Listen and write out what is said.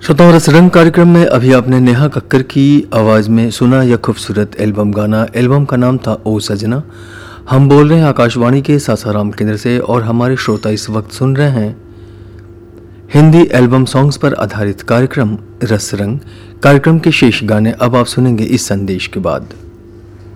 श्रोताओं, रसरंग कार्यक्रम में अभी आपने नेहा कक्कर की आवाज़ में सुना यह खूबसूरत एल्बम गाना। एल्बम का नाम था ओ सजना। हम बोल रहे हैं आकाशवाणी के सासाराम केंद्र से और हमारे श्रोता इस वक्त सुन रहे हैं हिंदी एल्बम सॉन्ग्स पर आधारित कार्यक्रम रसरंग। कार्यक्रम के शेष गाने अब आप सुनेंगे इस संदेश के बाद।